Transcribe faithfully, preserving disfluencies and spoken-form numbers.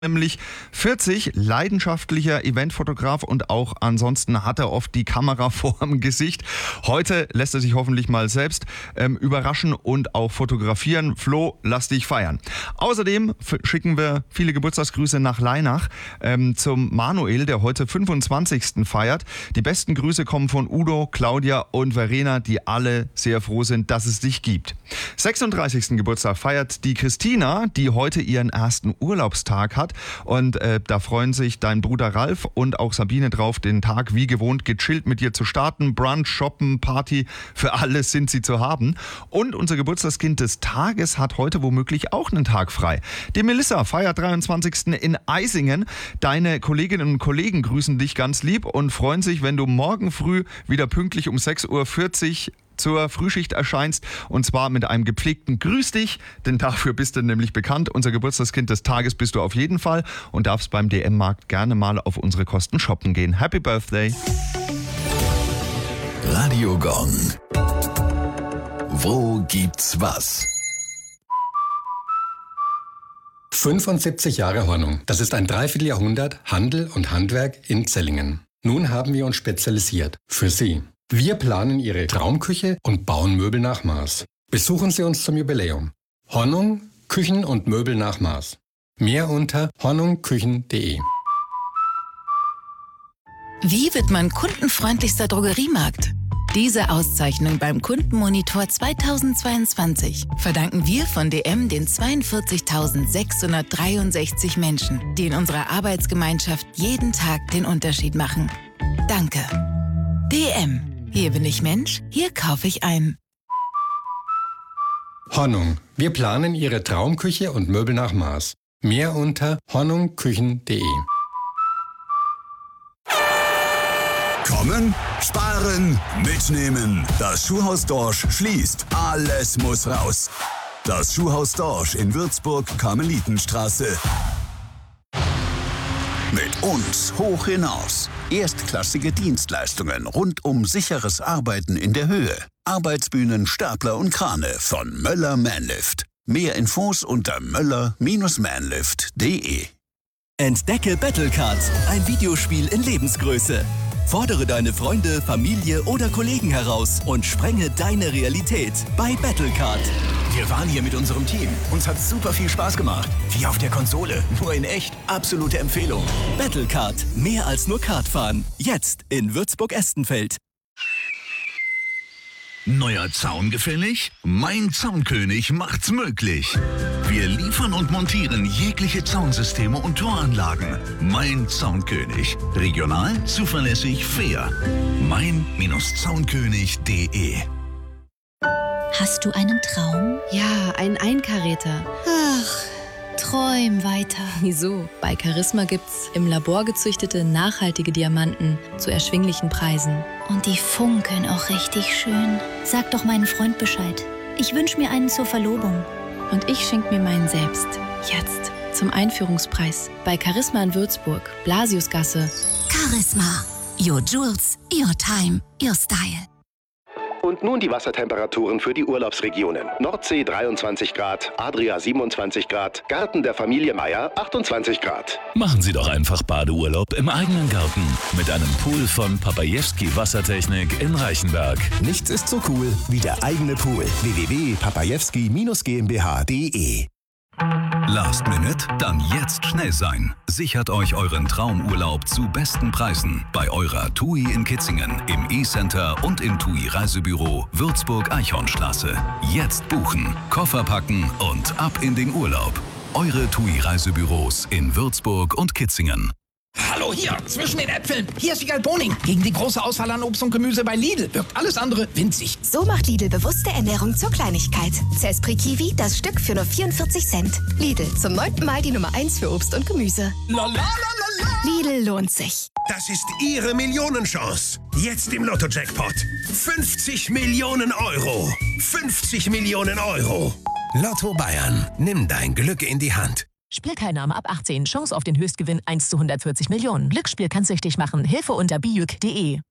Nämlich vierzig, leidenschaftlicher Eventfotograf und auch ansonsten hat er oft die Kamera vor dem Gesicht. Heute lässt er sich hoffentlich mal selbst ähm, überraschen und auch fotografieren. Flo, lass dich feiern. Außerdem f- schicken wir viele Geburtstagsgrüße nach Leinach ähm, zum Manuel, der heute fünfundzwanzigsten feiert. Die besten Grüße kommen von Udo, Claudia und Verena, die alle sehr froh sind, dass es dich gibt. sechsunddreißigsten Geburtstag feiert die Christina, die heute ihren ersten Urlaubstag hat. Und äh, da freuen sich dein Bruder Ralf und auch Sabine drauf, den Tag wie gewohnt gechillt mit dir zu starten. Brunch, Shoppen, Party, für alles sind sie zu haben. Und unser Geburtstagskind des Tages hat heute womöglich auch einen Tag frei. Die Melissa feiert dreiundzwanzigsten in Eisingen. Deine Kolleginnen und Kollegen grüßen dich ganz lieb und freuen sich, wenn du morgen früh wieder pünktlich um sechs Uhr vierzig zur Frühschicht erscheinst, und zwar mit einem gepflegten Grüß dich, denn dafür bist du nämlich bekannt. Unser Geburtstagskind des Tages bist du auf jeden Fall und darfst beim D M-Markt gerne mal auf unsere Kosten shoppen gehen. Happy Birthday! Radio Gong. Wo gibt's was? fünfundsiebzig Jahre Hornung. Das ist ein Dreivierteljahrhundert Handel und Handwerk in Zellingen. Nun haben wir uns spezialisiert. Für Sie. Wir planen Ihre Traumküche und bauen Möbel nach Maß. Besuchen Sie uns zum Jubiläum. Hornung, Küchen und Möbel nach Maß. Mehr unter hornungküchen punkt de. Wie wird man kundenfreundlichster Drogeriemarkt? Diese Auszeichnung beim Kundenmonitor zweitausendzweiundzwanzig verdanken wir von D M den zweiundvierzigtausendsechshundertdreiundsechzig Menschen, die in unserer Arbeitsgemeinschaft jeden Tag den Unterschied machen. Danke. D M. Hier bin ich Mensch, hier kaufe ich ein. Hornung. Wir planen Ihre Traumküche und Möbel nach Maß. Mehr unter hornungküchen punkt de. Kommen, sparen, mitnehmen. Das Schuhhaus Dorsch schließt. Alles muss raus. Das Schuhhaus Dorsch in Würzburg, Karmelitenstraße. Mit uns hoch hinaus. Erstklassige Dienstleistungen rund um sicheres Arbeiten in der Höhe. Arbeitsbühnen, Stapler und Krane von Möller Manlift. Mehr Infos unter möller manlift punkt de. Entdecke Battlecard, ein Videospiel in Lebensgröße. Fordere deine Freunde, Familie oder Kollegen heraus und sprenge deine Realität bei Battlecard. Wir waren hier mit unserem Team. Uns hat super viel Spaß gemacht. Wie auf der Konsole, nur in echt. Absolute Empfehlung. Battlecard, mehr als nur Kartfahren. Jetzt in Würzburg-Estenfeld. Neuer Zaun gefällig? Mein Zaunkönig macht's möglich. Wir liefern und montieren jegliche Zaunsysteme und Toranlagen. Mein Zaunkönig. Regional, zuverlässig, fair. mein Zaunkönig punkt de. Hast du einen Traum? Ja, einen Einkaräter. Ach, träum weiter. Wieso? Bei Charisma gibt's im Labor gezüchtete, nachhaltige Diamanten zu erschwinglichen Preisen. Und die funkeln auch richtig schön. Sag doch meinen Freund Bescheid. Ich wünsch mir einen zur Verlobung. Und ich schenk mir meinen selbst. Jetzt. Zum Einführungspreis. Bei Charisma in Würzburg. Blasiusgasse. Charisma. Your Jewels, your time, your style. Und nun die Wassertemperaturen für die Urlaubsregionen. Nordsee dreiundzwanzig Grad, Adria siebenundzwanzig Grad, Garten der Familie Meier achtundzwanzig Grad. Machen Sie doch einfach Badeurlaub im eigenen Garten mit einem Pool von Papajewski Wassertechnik in Reichenberg. Nichts ist so cool wie der eigene Pool. w w w punkt papajewski gmbh punkt de. Last Minute? Dann jetzt schnell sein. Sichert euch euren Traumurlaub zu besten Preisen bei eurer TUI in Kitzingen, im E-Center und im TUI Reisebüro Würzburg-Eichhornstraße. Jetzt buchen, Koffer packen und ab in den Urlaub. Eure TUI Reisebüros in Würzburg und Kitzingen. Hallo hier, zwischen den Äpfeln. Hier ist Wiegald Boning. Gegen die große Auswahl an Obst und Gemüse bei Lidl wirkt alles andere winzig. So macht Lidl bewusste Ernährung zur Kleinigkeit. Cespri Kiwi, das Stück für nur vierundvierzig Cent. Lidl, zum neunten Mal die Nummer eins für Obst und Gemüse. La, la, la, la, la. Lidl lohnt sich. Das ist Ihre Millionenchance. Jetzt im Lotto-Jackpot. fünfzig Millionen Euro. fünfzig Millionen Euro. Lotto Bayern. Nimm dein Glück in die Hand. Spielteilnahme ab achtzehn. Chance auf den Höchstgewinn eins zu hundertvierzig Millionen. Glücksspiel kann süchtig machen. Hilfe unter bijuk punkt de.